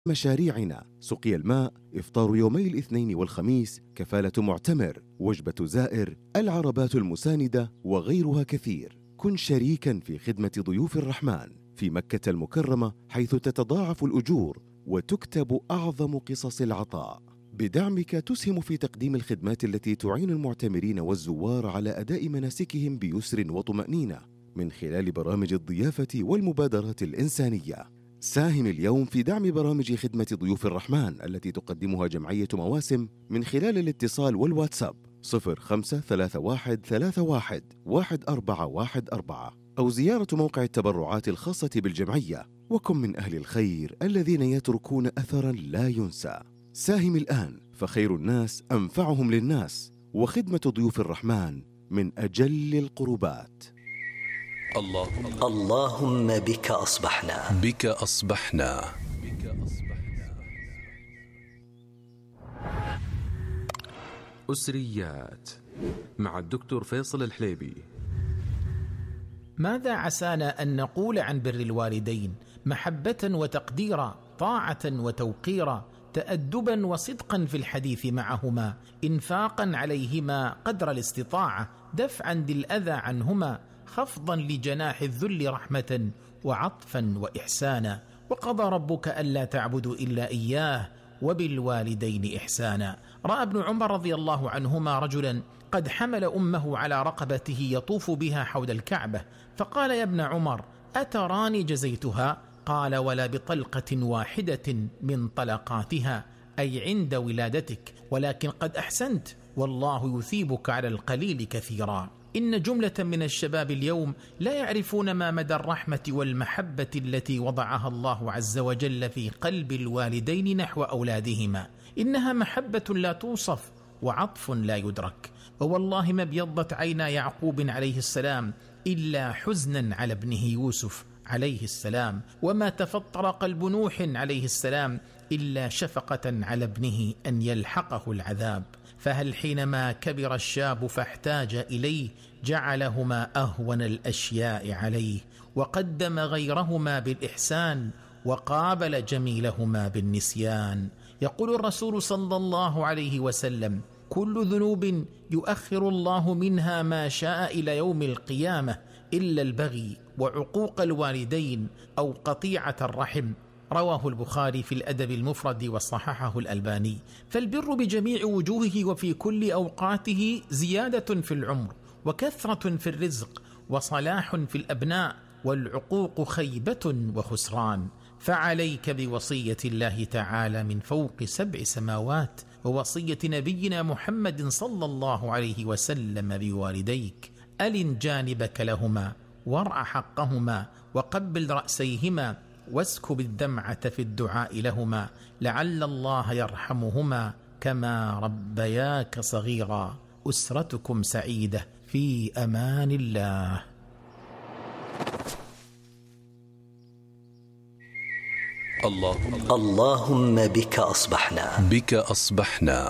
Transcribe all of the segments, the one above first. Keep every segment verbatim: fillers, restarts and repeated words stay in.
مشاريعنا: سقي الماء، إفطار يومي الاثنين والخميس، كفالة معتمر، وجبة زائر، العربات المساندة وغيرها كثير. كن شريكاً في خدمة ضيوف الرحمن في مكة المكرمة، حيث تتضاعف الأجور وتكتب أعظم قصص العطاء. بدعمك تسهم في تقديم الخدمات التي تعين المعتمرين والزوار على أداء مناسكهم بيسر وطمأنينة من خلال برامج الضيافة والمبادرات الإنسانية. ساهم اليوم في دعم برامج خدمة ضيوف الرحمن التي تقدمها جمعية مواسم من خلال الاتصال والواتساب صفر خمسة ثلاثة واحد ثلاثة واحد واحد أربعة واحد أربعة أو زيارة موقع التبرعات الخاصة بالجمعية. وكن من أهل الخير الذين يتركون أثراً لا ينسى. ساهم الآن، فخير الناس أنفعهم للناس، وخدمة ضيوف الرحمن من أجل القربات. اللهم اللهم بك أصبحنا بك أصبحنا أسريات مع الدكتور فيصل الحليبي. ماذا عسانا أن نقول عن بر الوالدين؟ محبة وتقديرا، طاعة وتوقيرا، تأدبا وصدقا في الحديث معهما، إنفاقا عليهما قدر الاستطاعة، دفعا للأذى عنهما، خفضا لجناح الذل رحمة، وعطفا وإحسانا. وقضى ربك ألا تعبدوا إلا إياه وبالوالدين إحسانا. رأى ابن عمر رضي الله عنهما رجلا قد حمل أمه على رقبته يطوف بها حول الكعبة، فقال: يا ابن عمر، أتراني جزيتها؟ قال: ولا بطلقة واحدة من طلقاتها، أي عند ولادتك، ولكن قد أحسنت، والله يثيبك على القليل كثيرا. إن جملة من الشباب اليوم لا يعرفون ما مدى الرحمة والمحبة التي وضعها الله عز وجل في قلب الوالدين نحو أولادهما. إنها محبة لا توصف وعطف لا يدرك. ووالله ما ابيضت عينا يعقوب عليه السلام إلا حزنا على ابنه يوسف عليه السلام، وما تفطر قلب نوح عليه السلام إلا شفقة على ابنه أن يلحقه العذاب. فهل حينما كبر الشاب فاحتاج إليه جعلهما أهون الأشياء عليه، وقدم غيرهما بالإحسان، وقابل جميلهما بالنسيان؟ يقول الرسول صلى الله عليه وسلم: كل ذنوب يؤخر الله منها ما شاء إلى يوم القيامة إلا البغي وعقوق الوالدين أو قطيعة الرحم. رواه البخاري في الأدب المفرد وصححه الألباني. فالبر بجميع وجوهه وفي كل أوقاته زيادة في العمر، وكثرة في الرزق، وصلاح في الأبناء، والعقوق خيبة وخسران. فعليك بوصية الله تعالى من فوق سبع سماوات، ووصية نبينا محمد صلى الله عليه وسلم بوالديك: ألن جانبك لهما، وارع حقهما، وقبل رأسيهما، واسكب الدمعة في الدعاء لهما، لعل الله يرحمهما كما ربياك صغيرا. أسرتكم سعيدة، في أمان الله. اللهم اللهم بك أصبحنا بك أصبحنا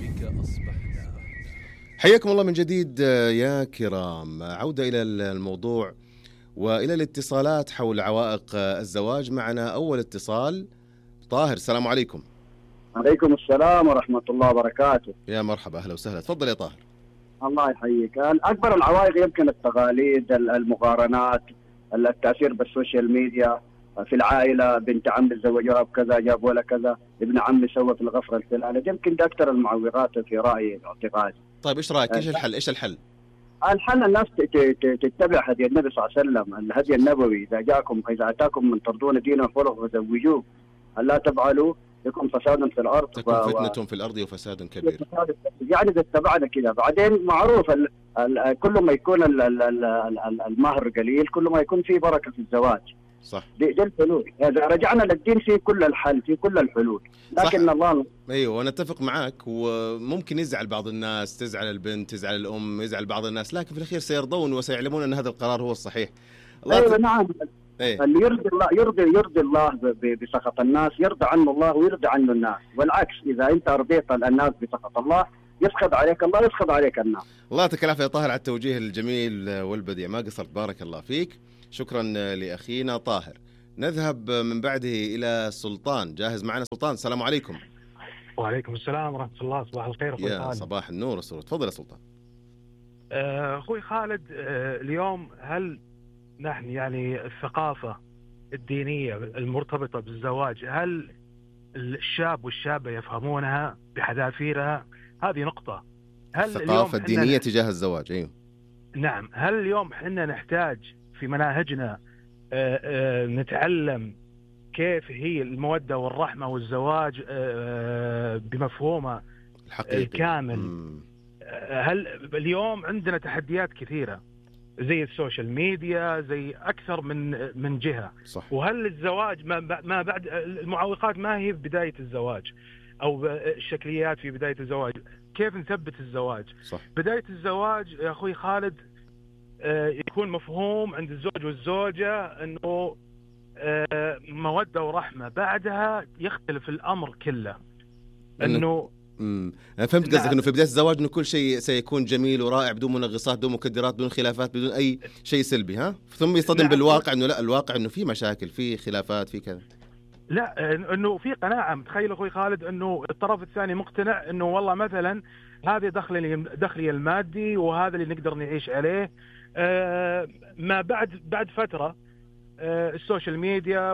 حياكم الله من جديد يا كرام. عودة إلى الموضوع وإلى الاتصالات حول عوائق الزواج. معنا أول اتصال. طاهر، السلام عليكم. عليكم السلام ورحمة الله وبركاته. يا مرحبا، أهلا وسهلا. تفضل يا طاهر. الله يحييك. أكبر العوائق يمكن التقاليد، المقارنات، التأثير بالسوشيال ميديا. في العائلة بنت عمي تزوجوها بكذا، جاب ولا كذا، ابن عمي سوى في الغفرة الفلانية. يمكن ده أكثر المعوقات في رأيي واعتقادي. طيب إيش رأيك؟ إيش الحل؟ إيش الحل؟ الحل الناس تتبع هدي النبي صلى الله عليه وسلم، الهدي النبوي: إذا جاءكم إذا أتاكم من ترضون دينه وخلقه فزوجوه، ألا تفعلوا يكون فساد في الأرض، تكون و... فتنة في الأرض وفساد كبير. يعني إذا اتبعنا كذا بعدين معروف ال... ال... كل ما يكون ال... ال... ال... المهر قليل كل ما يكون فيه بركة في الزواج. صح. دي, دي الحلول. إذا رجعنا للدين في كل الحل، في كل الحلول، لكن صح. الله ايوه وانا اتفق معك. وممكن يزعل بعض الناس، تزعل البنت، تزعل الام، يزعل بعض الناس، لكن في الاخير سيرضون وسيعلمون ان هذا القرار هو الصحيح. الله ايوه ت... نعم. أيه. اللي يرضي الله يرضي يرضي الله ب... بسخط الناس يرضى عنه الله ويرضى عنه الناس، والعكس اذا انت رضيت الناس بسخط الله يسخط عليك الله، يسخط عليك الناس. الله يعطيك العافيه يا طاهر على التوجيه الجميل والبديع، ما قصرت، بارك الله فيك. شكرا لاخينا طاهر. نذهب من بعده إلى سلطان. جاهز معنا سلطان؟ السلام عليكم. وعليكم السلام ورحمة الله. صباح الخير أخوي يا خالد. صباح النور والسرور. تفضل يا سلطان. أخوي خالد، اليوم هل نحن يعني الثقافة الدينية المرتبطة بالزواج هل الشاب والشابة يفهمونها بحذافيرها؟ هذه نقطة. هل الثقافة الدينية تجاه الزواج؟ أيوه نعم. هل اليوم احنا نحتاج في مناهجنا آآ آآ نتعلم كيف هي المودة والرحمة والزواج بمفهومه الحقيقي الكامل؟ مم. هل اليوم عندنا تحديات كثيرة زي السوشيال ميديا، زي أكثر من من جهة. صح. وهل الزواج ما ما بعد المعوقات ما هي بداية الزواج أو الشكليات في بداية الزواج؟ كيف نثبت الزواج؟ صح. بداية الزواج يا أخوي خالد يكون مفهوم عند الزوج والزوجة أنه مودة ورحمة، بعدها يختلف الأمر كله. أنه امم انا فهمت قصدك، انه في بدايه الزواج انه كل شيء سيكون جميل ورائع بدون منغصات، بدون مكدرات، بدون خلافات، بدون اي شيء سلبي، ها ثم يصطدم نعم. بالواقع انه لا، الواقع انه في مشاكل، في خلافات، في كذا. لا، انه في قناعه. متخيل اخوي خالد انه الطرف الثاني مقتنع انه والله مثلا هذا دخلي دخلي المادي وهذا اللي نقدر نعيش عليه. آه ما بعد بعد فتره آه السوشيال ميديا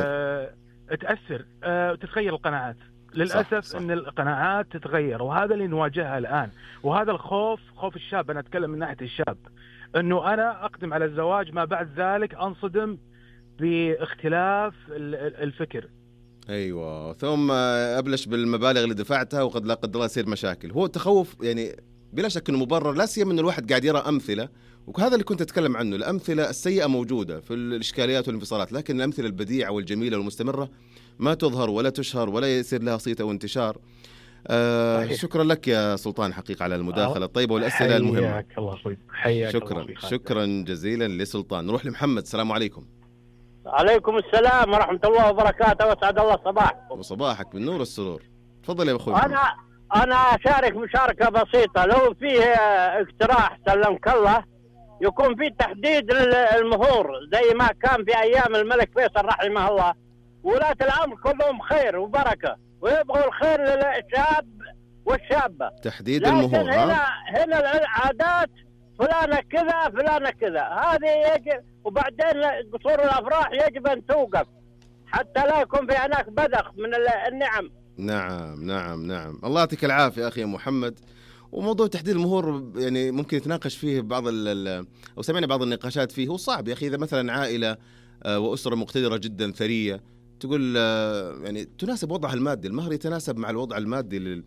وتأثر آه تتغير القناعات للأسف. صح صح. إن القناعات تتغير، وهذا اللي نواجهها الآن. وهذا الخوف، خوف الشاب، أنا أتكلم من ناحية الشاب، أنه أنا أقدم على الزواج ما بعد ذلك أنصدم باختلاف الفكر. أيوة، ثم أبلش بالمبالغ اللي دفعتها وقد لا قدر الله يصير مشاكل. هو تخوف يعني بلا شك إنه مبرر، لا سيما إن الواحد قاعد يرى أمثلة، وهذا اللي كنت أتكلم عنه. الأمثلة السيئة موجودة في الإشكاليات والانفصالات، لكن الأمثلة البديعة والجميلة والمستمرة ما تظهر ولا تشهر ولا يصير لها صيت أو انتشار. آه شكرا لك يا سلطان حقيقة على المداخلة الطيبة والأسئلة المهمة. حياك الله أخوي. حياك شكرا الله. شكرا جزيلا لسلطان. نروح لمحمد. السلام عليكم. عليكم السلام ورحمة الله وبركاته، وسعد الله صباحكم. وصباحك بالنور والسرور. تفضل يا أخوي. أنا أنا أشارك مشاركة بسيطة. لو فيه اقتراح سلمك الله يكون في تحديد المهور زي ما كان في أيام الملك فيصل رحمه الله. ولاة الأمر كلهم خير وبركة ويبغوا الخير للشاب والشابة. تحديد المهور. هنا هنا العادات فلانة كذا فلانة كذا، هذه يجب. وبعدين قصور الأفراح يجب أن توقف حتى لا يكون في هناك بذخ من النعم. نعم نعم نعم. الله يعطيك العافية أخي محمد. وموضوع تحديد المهور يعني ممكن يتناقش فيه بعض ال أو سمعنا بعض النقاشات فيه. هو صعب يا أخي. إذا مثلا عائلة وأسرة مقتدرة جدا ثرية تقول يعني تناسب وضعها المادي، المهر يتناسب مع الوضع المادي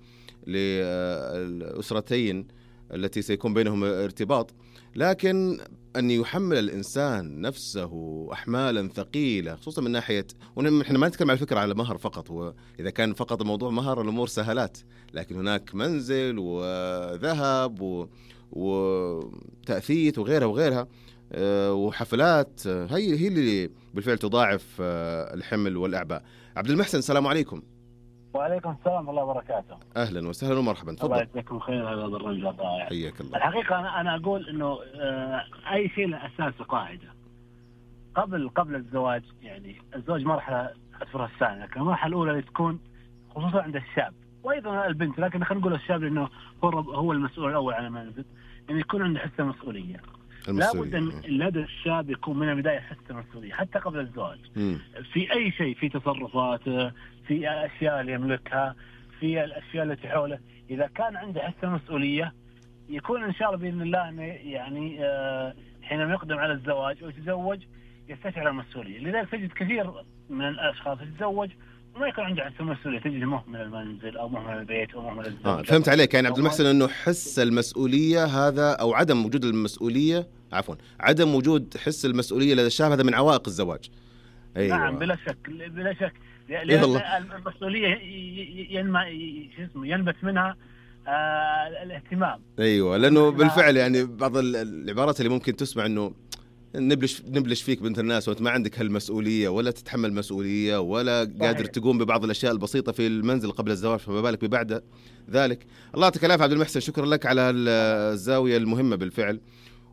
للأسرتين التي سيكون بينهم ارتباط، لكن أن يحمل الإنسان نفسه أحمالا ثقيلة خصوصا من ناحية، ونحن ما نتكلم على الفكرة على مهر فقط. وإذا كان فقط الموضوع مهر الأمور سهلات، لكن هناك منزل وذهب و... وتأثيث وغيرها وغيرها وحفلات، هي هي اللي بالفعل تضاعف الحمل والأعباء. عبد المحسن السلام عليكم. وعليكم السلام ورحمة الله وبركاته. أهلا وسهلا ومرحبا. تفضل. الله يجزاكم خير على هذا الرجل الرائع. حياك الله. الحقيقة أنا أنا أقول إنه أي شيء له أساس وقاعدة. قبل قبل الزواج يعني الزواج مرحلة أسرها الثانية، لكن المرحلة الأولى اللي تكون خصوصا عند الشاب وأيضا البنت، لكن خلينا نقول الشاب لأنه هو هو المسؤول الأول عن المنزل، إنه يكون عنده حس المسؤولية. لابد أن لدى الشاب يكون من البداية حس المسؤولية حتى قبل الزواج. م. في أي شيء، في تصرفاته، في أشياء اللي يملكها، في الأشياء التي حوله، إذا كان عنده حس المسؤولية يكون إن شاء الله بإذن الله أنه يعني آه حينما يقدم على الزواج ويتزوج يستشعر المسؤولية. لذلك تجد كثير من الأشخاص يتزوج وما يكون عنده حس المسؤولية، تجد مهمل المنزل أو مهمل البيت أو مهمل الزوج. آه فهمت عليك يعني عبد المحسن أنه حس المسؤولية هذا أو عدم وجود المسؤولية عفوا عدم وجود حس المسؤولية لدى الشاب هذا من عوائق الزواج. أيوة. نعم بلا شك بلا شك، لأن المسؤولية ينمى ينبت منها آه الاهتمام. أيوة، لأنه بالفعل يعني بعض العبارات اللي ممكن تسمع أنه نبلش نبلش فيك بنت الناس وأنت ما عندك هالمسؤولية ولا تتحمل مسؤولية ولا قادر تقوم ببعض الأشياء البسيطة في المنزل قبل الزواج، فما بالك ببعد ذلك. الله يعطيك العافية عبد المحسن، شكرا لك على الزاوية المهمة بالفعل.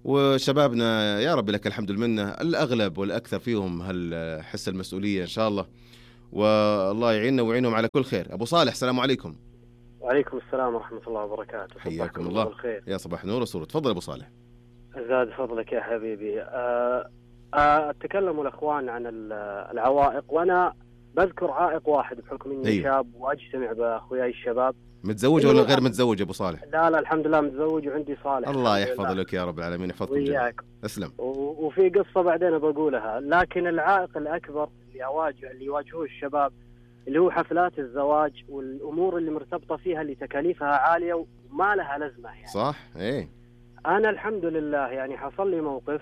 وشبابنا يا رب لك الحمد المنة الأغلب والأكثر فيهم هل حس المسؤولية إن شاء الله، والله يعيننا ويعينهم على كل خير. أبو صالح السلام عليكم. وعليكم السلام ورحمة الله وبركاته. حياكم الله بالخير. يا صباح النور والسرور. تفضل أبو صالح. زاد فضلك يا حبيبي. أه أه تكلموا الأخوان عن العوائق، وأنا بذكر عائق واحد بحكم إني أيوه. شاب وأجتمع بأخوياي الشباب. متزوج ولا غير متزوج أبو صالح؟ لا لا الحمد لله متزوج وعندي صالح. الله يحفظ لك يا رب العالمين، يحفظكم جميعا. أسلم. وفي قصة بعدين بقولها، لكن العائق الأكبر اللي أواجه اللي يواجهوه الشباب اللي هو حفلات الزواج والأمور اللي مرتبطة فيها اللي تكاليفها عالية وما لها لازمة يعني. صح. إيه. أنا الحمد لله يعني حصل لي موقف.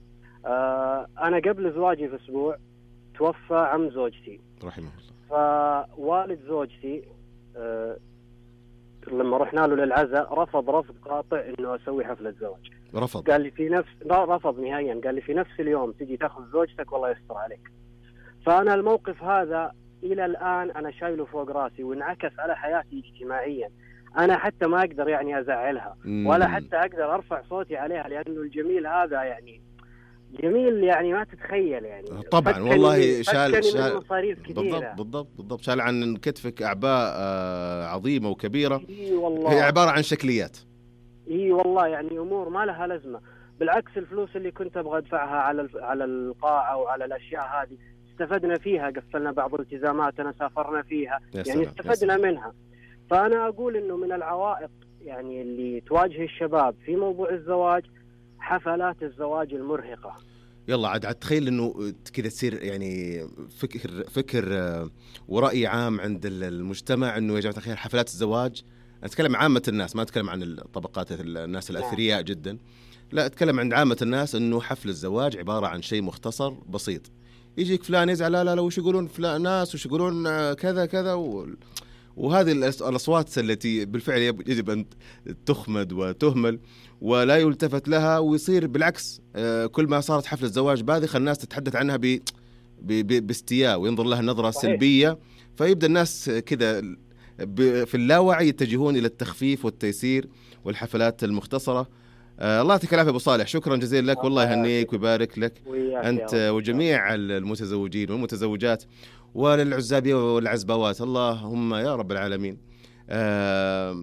آه أنا قبل زواجي بأسبوع توفى عم زوجتي رحمه الله. فوالد زوجتي آه لما رحنا له للعزاء رفض رفض قاطع إنه أسوي حفلة زواج. رفض. قال لي في نفس لا رفض نهائيا، قال لي في نفس اليوم تجي تأخذ زوجتك والله يستر عليك. فأنا الموقف هذا إلى الآن أنا شايله فوق راسي وانعكس على حياتي اجتماعيا. أنا حتى ما أقدر يعني أزعلها ولا حتى أقدر أرفع صوتي عليها، لأنه الجميل هذا يعني جميل يعني ما تتخيل يعني. طبعا والله شال شال مصاريف كثيرة. بالضبط بالضبط بالضبط شال عن كتفك أعباء عظيمة وكبيرة. إيه والله. هي عبارة عن شكليات. إيه والله يعني أمور ما لها لازمة. بالعكس الفلوس اللي كنت أبغى أدفعها على على القاعة وعلى الأشياء هذه استفدنا فيها، قفلنا بعض الالتزاماتنا، سافرنا فيها يعني استفدنا منها. فأنا أقول إنه من العوائق يعني اللي تواجه الشباب في موضوع الزواج حفلات الزواج المرهقة. يلا عاد عاد تخيل إنه كذا تصير يعني فكر فكر ورأي عام عند المجتمع إنه يا جماعة الخير حفلات الزواج، أتكلم عامة الناس ما أتكلم عن الطبقات الناس الأثرياء جدا، لا أتكلم عن عامة الناس، إنه حفل الزواج عبارة عن شيء مختصر بسيط. يجيك فلان يزعل لا لا لا وش يقولون فلان ناس وش يقولون كذا كذا و... وهذه الأصوات التي بالفعل يجب أن تخمد وتهمل ولا يلتفت لها، ويصير بالعكس كل ما صارت حفل الزواج باذخة الناس تتحدث عنها ب... ب... باستياء وينظر لها نظرة سلبية، فيبدأ الناس كذا ب... في اللاوعي يتجهون إلى التخفيف والتيسير والحفلات المختصرة. آه الله يعطيك العافية أبو صالح، شكرا جزيلا لك والله يهنيك ويبارك لك أنت وجميع المتزوجين والمتزوجات وللعزابية والعزبوات، اللهم يا رب العالمين آه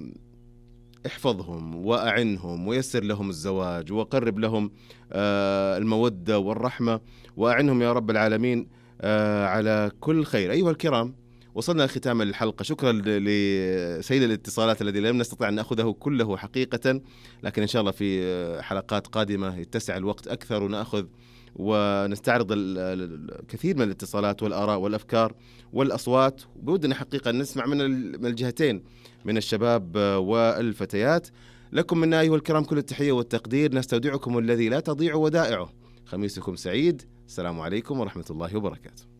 احفظهم وأعنهم ويسر لهم الزواج وقرب لهم آه المودة والرحمة وأعنهم يا رب العالمين آه على كل خير. أيها الكرام، وصلنا لختام الحلقة. شكرا لسيل الاتصالات الذي لم نستطع أن نأخذه كله حقيقة، لكن إن شاء الله في حلقات قادمة يتسع الوقت أكثر ونأخذ ونستعرض الكثير من الاتصالات والآراء والأفكار والأصوات، وبودنا حقيقة نسمع من الجهتين من الشباب والفتيات. لكم منا أيها الكرام كل التحية والتقدير، نستودعكم الذي لا تضيع ودائعه. خميسكم سعيد، السلام عليكم ورحمة الله وبركاته.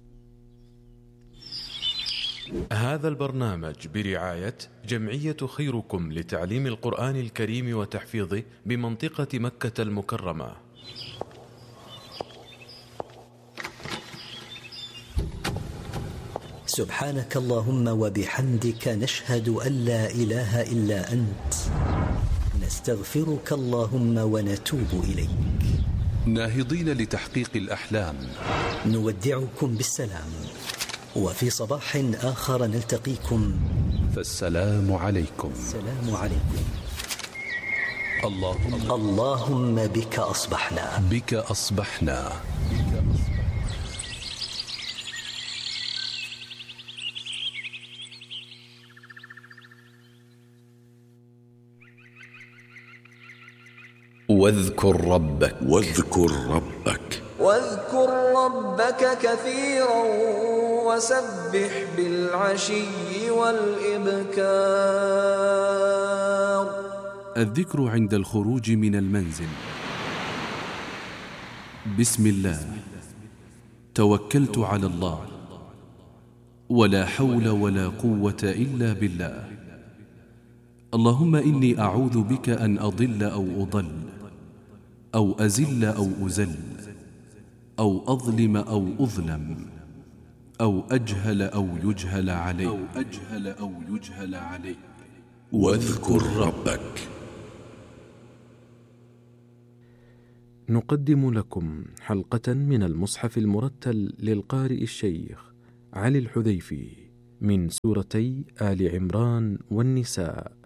هذا البرنامج برعاية جمعية خيركم لتعليم القرآن الكريم وتحفيظه بمنطقة مكة المكرمة. سبحانك اللهم وبحمدك نشهد أن لا إله إلا أنت، نستغفرك اللهم ونتوب إليك. ناهضين لتحقيق الأحلام، نودعكم بالسلام، وفي صباح آخر نلتقيكم، فالسلام عليكم. السلام عليكم. اللهم اللهم بك أصبحنا بك أصبحنا واذكر ربك واذكر ربك واذكر ربك كثيرا وسبح بالعشي والإبكار. الذكر عند الخروج من المنزل. بسم الله، توكلت على الله، ولا حول ولا قوة إلا بالله. اللهم إني أعوذ بك أن أضل أو أضل أو أزل أو أزل أو أظلم أو أظلم أو أجهل أو يجهل علي أو أجهل أو يجهل علي. واذكر ربك. نقدم لكم حلقة من المصحف المرتل للقارئ الشيخ علي الحذيفي من سورتي آل عمران والنساء.